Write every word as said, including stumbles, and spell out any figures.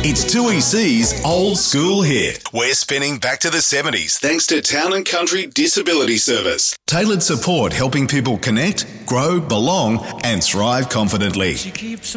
It's two E C's Old School Hit. We're spinning back to the seventies thanks to Town and Country Disability Service. Tailored support helping people connect, grow, belong and thrive confidently.